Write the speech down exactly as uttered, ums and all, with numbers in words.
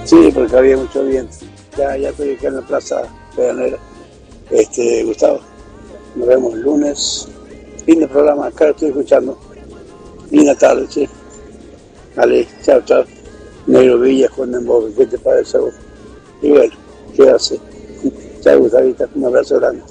Sí, porque había mucho viento. Ya, ya estoy acá en la plaza pedanera. Este, Gustavo, nos vemos el lunes. Fin de programa, acá lo estoy escuchando. Linda tarde, sí. Vale, chao, chao. Negro Villa, Juan de Boca, ¿qué te parece vos? Y bueno, ¿qué hace? Chao, Gustavita, un abrazo grande.